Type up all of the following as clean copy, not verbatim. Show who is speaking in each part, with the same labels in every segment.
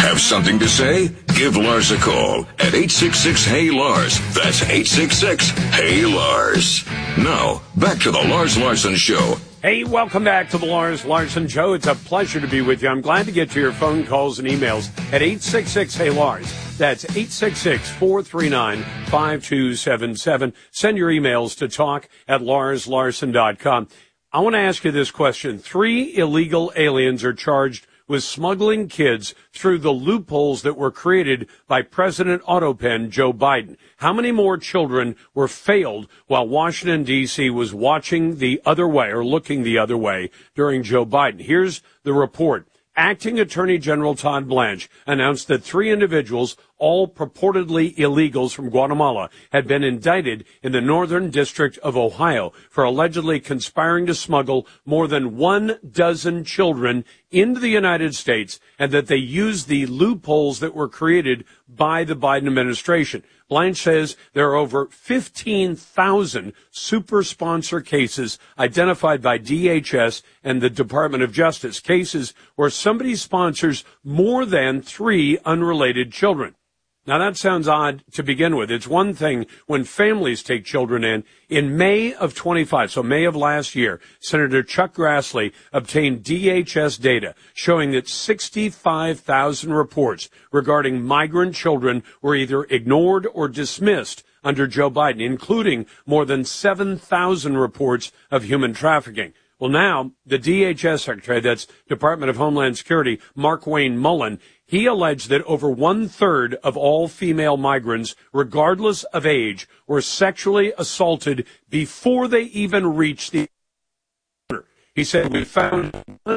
Speaker 1: Have something to say? Give Lars a call at 866-HEY-LARS. That's 866-HEY-LARS. Now, back to the Lars Larson Show.
Speaker 2: Hey, welcome back to the Lars Larson Show. It's a pleasure to be with you. I'm glad to get to your phone calls and emails at 866-HEY-LARS. That's 866-439-5277. Send your emails to talk@larslarson.com. I want to ask you this question. 3 illegal aliens are charged with smuggling kids through the loopholes that were created by President Autopen Joe Biden. How many more children were failed while Washington, D.C. was watching the other way or looking the other way during Joe Biden? Here's the report. Acting Attorney General Todd Blanche announced that 3 individuals, all purportedly illegals from Guatemala, had been indicted in the Northern District of Ohio for allegedly conspiring to smuggle more than 12 children into the United States, and that they used the loopholes that were created by the Biden administration. Blanche says there are over 15,000 super sponsor cases identified by DHS and the Department of Justice, cases where somebody sponsors more than 3 unrelated children. Now, that sounds odd to begin with. It's one thing when families take children in. In May of 25, so May of last year, Senator Chuck Grassley obtained DHS data showing that 65,000 reports regarding migrant children were either ignored or dismissed under Joe Biden, including more than 7,000 reports of human trafficking. Well, now, the DHS Secretary, that's Department of Homeland Security, Markwayne Mullin, he alleged that over 1/3 of all female migrants, regardless of age, were sexually assaulted before they even reached the border. He said, we found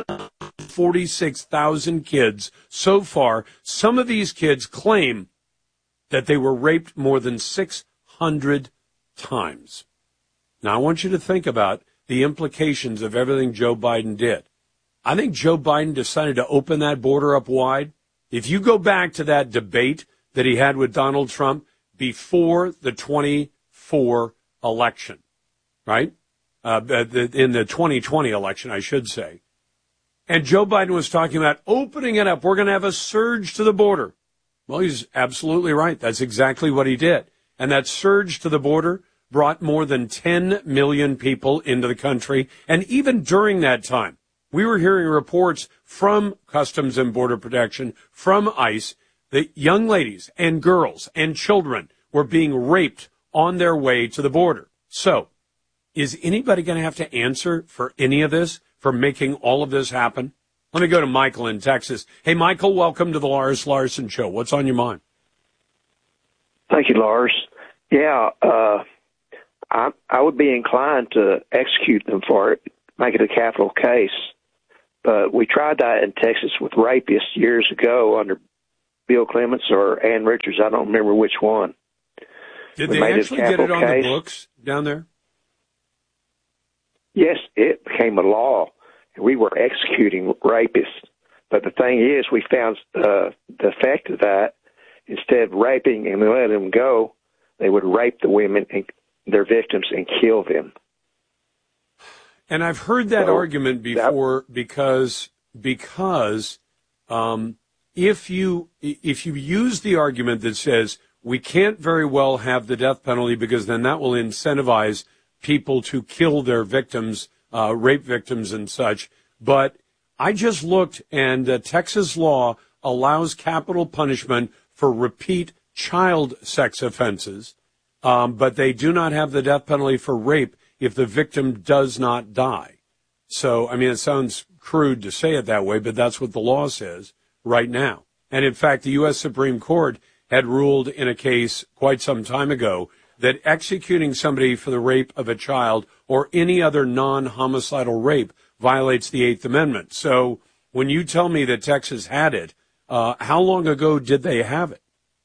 Speaker 2: 46,000 kids so far. Some of these kids claim that they were raped more than 600 times. Now, I want you to think about the implications of everything Joe Biden did. I think Joe Biden decided to open that border up wide. If you go back to that debate that he had with Donald Trump before the 24 election, right? In the 2020 election, I should say. And Joe Biden was talking about opening it up. We're going to have a surge to the border. Well, he's absolutely right. That's exactly what he did. And that surge to the border brought more than 10 million people into the country. And even during that time, we were hearing reports from Customs and Border Protection, from ICE, that young ladies and girls and children were being raped on their way to the border. So, is anybody going to have to answer for any of this, for making all of this happen? Let me go to Michael in Texas. Hey, Michael, welcome to the Lars Larson Show. What's on your mind?
Speaker 3: Thank you, Lars. Yeah, I would be inclined to execute them for it, make it a capital case. But we tried that in Texas with rapists years ago under Bill Clements or Ann Richards. I don't remember which one.
Speaker 2: Did they actually get it on the books down there?
Speaker 3: Yes, it became a law. We were executing rapists. But the thing is, we found the effect of that. Instead of raping and letting them go, they would rape the women and their victims and kill them.
Speaker 2: And I've heard that argument before because if you use the argument that says we can't very well have the death penalty because then that will incentivize people to kill their victims, rape victims and such. But I just looked, and Texas law allows capital punishment for repeat child sex offenses, but they do not have the death penalty for rape if the victim does not die. So, I mean, it sounds crude to say it that way, but that's what the law says right now. And in fact, the U.S. Supreme Court had ruled in a case quite some time ago that executing somebody for the rape of a child or any other non-homicidal rape violates the Eighth Amendment. So when you tell me that Texas had it, how long ago did they have it?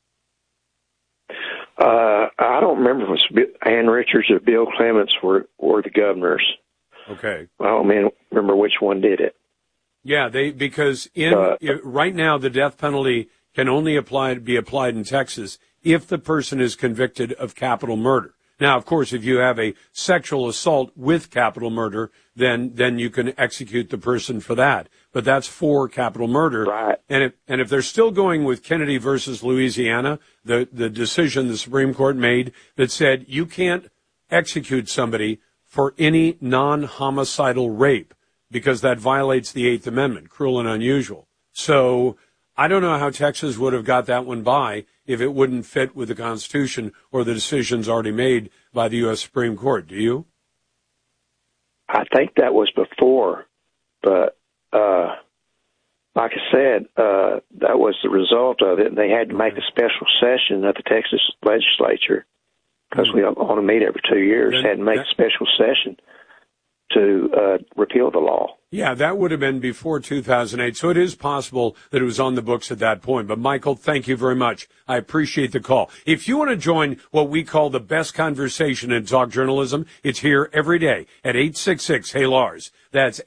Speaker 3: I don't remember if it was Ann Richards or Bill Clements were the governors.
Speaker 2: Okay.
Speaker 3: I don't remember which one did it.
Speaker 2: Yeah, because right now the death penalty can only be applied in Texas if the person is convicted of capital murder. Now, of course, if you have a sexual assault with capital murder, then you can execute the person for that. but that's for capital murder.
Speaker 3: Right.
Speaker 2: And if they're still going with Kennedy versus Louisiana, the decision the Supreme Court made that said you can't execute somebody for any non-homicidal rape because that violates the Eighth Amendment, cruel and unusual. So I don't know how Texas would have got that one by if it wouldn't fit with the Constitution or the decisions already made by the U.S. Supreme Court. Do you?
Speaker 3: I think that was before, but like I said, that was the result of it, and they had to make a special session of the Texas legislature because we want to meet every 2 years. Had to make a special session to repeal the law.
Speaker 2: Yeah, that would have been before 2008, so it is possible that it was on the books at that point. But, Michael, thank you very much. I appreciate the call. If you want to join what we call the best conversation in talk journalism, it's here every day at 866-HEY-LARS. That's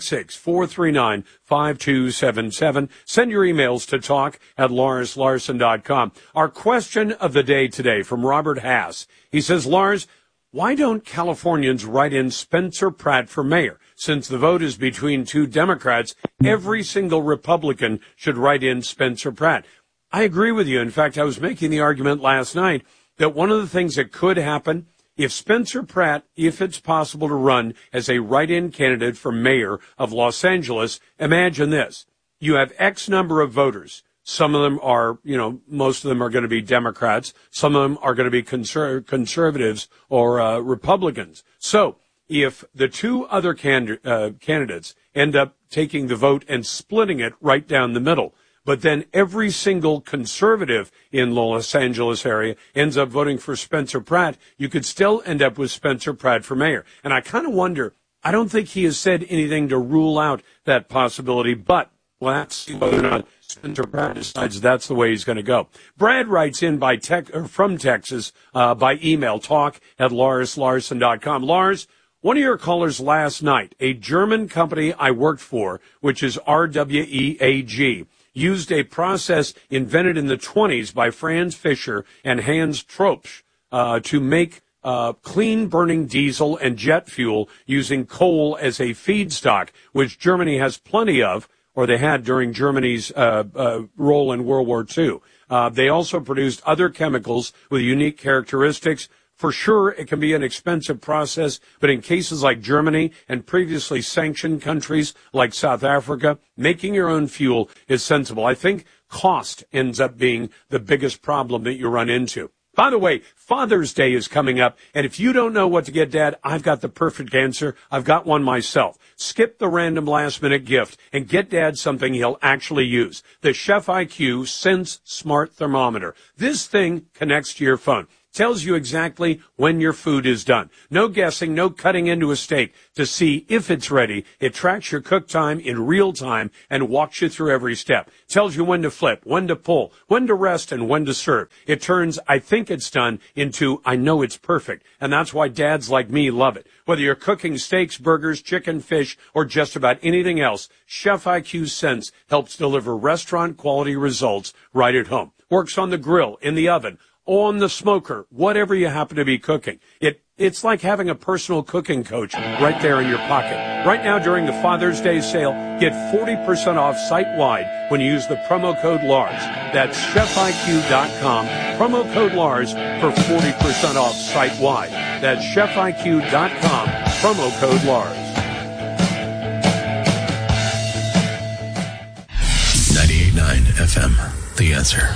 Speaker 2: 866-439-5277. Send your emails to talk@LarsLarson.com. Our question of the day today from Robert Hass. He says, Lars, why don't Californians write in Spencer Pratt for mayor? Since the vote is between two Democrats, every single Republican should write in Spencer Pratt. I agree with you. In fact, I was making the argument last night that one of the things that could happen if Spencer Pratt, if it's possible to run as a write-in candidate for mayor of Los Angeles, imagine this. You have X number of voters. Some of them are, most of them are going to be Democrats. Some of them are going to be conservatives or Republicans. So if the two other candidates end up taking the vote and splitting it right down the middle, but then every single conservative in the Los Angeles area ends up voting for Spencer Pratt, you could still end up with Spencer Pratt for mayor. And I kind of wonder, I don't think he has said anything to rule out that possibility, but we'll have to see whether or not Spencer Pratt decides that's the way he's going to go. Brad writes in from Texas by email, talk@LarsLarson.com. Lars, one of your callers last night, a German company I worked for, which is RWEAG, used a process invented in the 1920s by Franz Fischer and Hans Tropsch to make clean-burning diesel and jet fuel using coal as a feedstock, which Germany has plenty of, or they had during Germany's role in World War II. They also produced other chemicals with unique characteristics. For sure, it can be an expensive process, but in cases like Germany and previously sanctioned countries like South Africa, making your own fuel is sensible. I think cost ends up being the biggest problem that you run into. By the way, Father's Day is coming up, and if you don't know what to get Dad, I've got the perfect answer. I've got one myself. Skip the random last-minute gift and get Dad something he'll actually use. The Chef IQ Sense Smart Thermometer. This thing connects to your phone. Tells you exactly when your food is done. No guessing, no cutting into a steak to see if it's ready. It tracks your cook time in real time and walks you through every step. Tells you when to flip, when to pull, when to rest, and when to serve. It turns I think it's done into I know it's perfect. And that's why dads like me love it. Whether you're cooking steaks, burgers, chicken, fish, or just about anything else, Chef IQ Sense helps deliver restaurant quality results right at home. Works on the grill, in the oven, on the smoker, whatever you happen to be cooking. It's like having a personal cooking coach right there in your pocket. Right now during the Father's Day sale, get 40% off site-wide when you use the promo code LARS. That's chefiq.com, promo code LARS for 40% off site-wide. That's chefiq.com, promo code LARS.
Speaker 4: 98.9 FM, The Answer.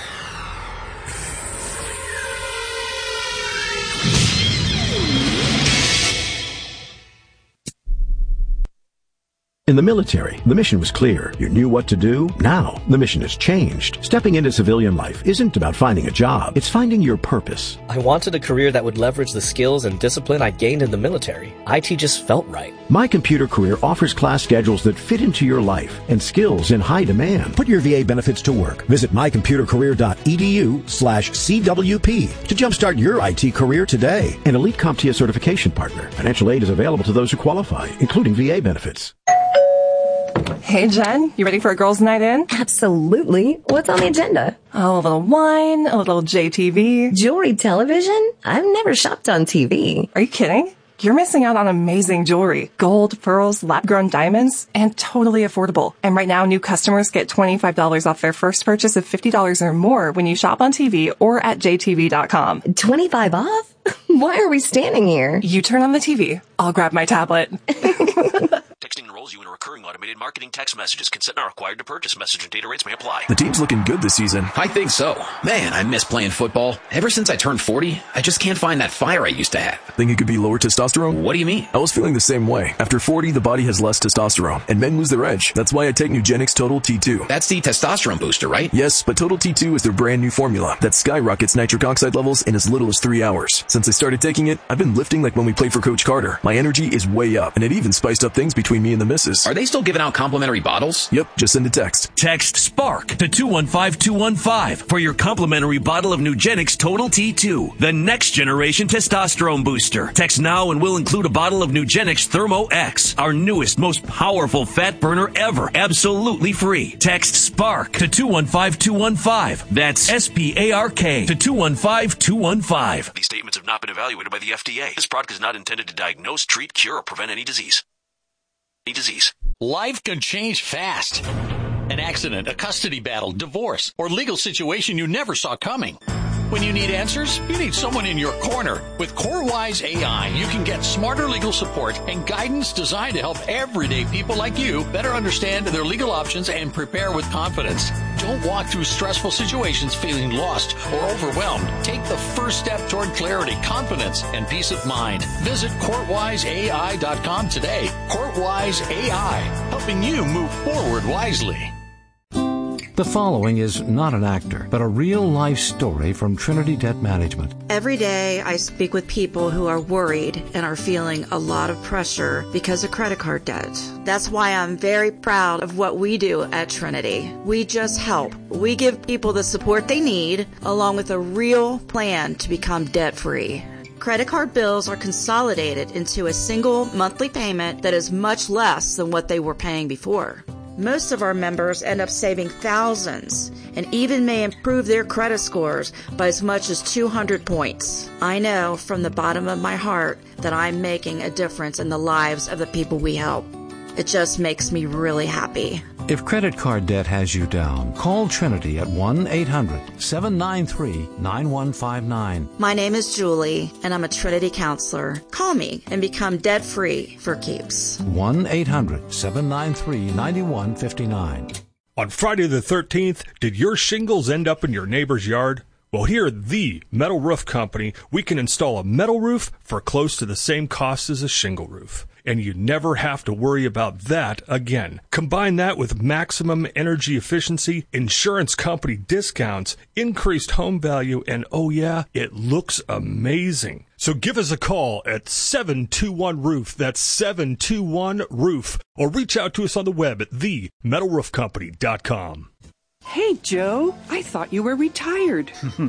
Speaker 5: In the military, the mission was clear. You knew what to do. Now, the mission has changed. Stepping into civilian life isn't about finding a job. It's finding your purpose.
Speaker 6: I wanted a career that would leverage the skills and discipline I gained in the military. IT just felt right.
Speaker 5: My Computer Career offers class schedules that fit into your life and skills in high demand.
Speaker 7: Put your VA benefits to work. Visit mycomputercareer.edu/CWP to jumpstart your IT career today.
Speaker 5: An elite CompTIA certification partner. Financial aid is available to those who qualify, including VA benefits.
Speaker 8: Hey, Jen, you ready for a girls' night in?
Speaker 9: Absolutely. What's on the agenda?
Speaker 8: Oh, a little wine, a little JTV.
Speaker 9: Jewelry television? I've never shopped on TV.
Speaker 8: Are you kidding? you're missing out on amazing jewelry. Gold, pearls, lab-grown diamonds, and totally affordable. And right now, new customers get $25 off their first purchase of $50 or more when you shop on TV or at jtv.com.
Speaker 9: 25 off? Why are we standing here?
Speaker 8: You turn on the TV. I'll grab my tablet.
Speaker 10: Texting enrolls you in a recurring automated marketing text messages. Consent not required to purchase. Message and data rates may apply.
Speaker 11: The team's looking good this season.
Speaker 12: I think so. Man, I miss playing football. Ever since I turned 40, I just can't find that fire I used to have.
Speaker 11: Think it could be lower testosterone?
Speaker 12: What do you mean?
Speaker 11: I was feeling the same way. After 40, the body has less testosterone, and men lose their edge. That's why I take Nugenix Total T2.
Speaker 12: That's the testosterone booster, right?
Speaker 11: Yes, but Total T2 is their brand new formula that skyrockets nitric oxide levels in as little as 3 hours. Since I started taking it, I've been lifting like when we played for Coach Carter. My energy is way up, and it even spiced up things between me and the missus.
Speaker 12: Are they still giving out complimentary bottles?
Speaker 11: Yep, just send a text.
Speaker 13: Text SPARK to 215-215 for your complimentary bottle of Nugenix Total T2, the next generation testosterone booster. Text now and we'll include a bottle of Nugenix Thermo X, our newest, most powerful fat burner ever, absolutely free. Text SPARK to 215-215. That's SPARK to 215-215.
Speaker 10: These statements have not been evaluated by the FDA. This product is not intended to diagnose, treat, cure, or prevent any disease.
Speaker 14: Life can change fast. An accident, a custody battle, divorce, or legal situation you never saw coming. When you need answers, you need someone in your corner. With CoreWise AI, you can get smarter legal support and guidance designed to help everyday people like you better understand their legal options and prepare with confidence. Don't walk through stressful situations feeling lost or overwhelmed. Take the first step toward clarity, confidence, and peace of mind. Visit CourtWiseAI.com today. CourtWise AI, helping you move forward wisely.
Speaker 15: The following is not an actor, but a real-life story from Trinity Debt Management.
Speaker 16: Every day I speak with people who are worried and are feeling a lot of pressure because of credit card debt. That's why I'm very proud of what we do at Trinity. We just help. We give people the support they need, along with a real plan to become debt-free. Credit card bills are consolidated into a single monthly payment that is much less than what they were paying before. Most of our members end up saving thousands and even may improve their credit scores by as much as 200 points. I know from the bottom of my heart that I'm making a difference in the lives of the people we help. It just makes me really happy.
Speaker 15: If credit card debt has you down, call Trinity at 1-800-793-9159.
Speaker 16: My name is Julie, and I'm a Trinity counselor. Call me and become debt-free for keeps.
Speaker 15: 1-800-793-9159.
Speaker 17: On Friday the 13th, did your shingles end up in your neighbor's yard? Well, here at the Metal Roof Company, we can install a metal roof for close to the same cost as a shingle roof. And you never have to worry about that again. Combine that with maximum energy efficiency, insurance company discounts, increased home value, and oh yeah, it looks amazing. So give us a call at 721-ROOF. That's 721-ROOF. Or reach out to us on the web at themetalroofcompany.com.
Speaker 18: Hey, Joe, I thought you were retired.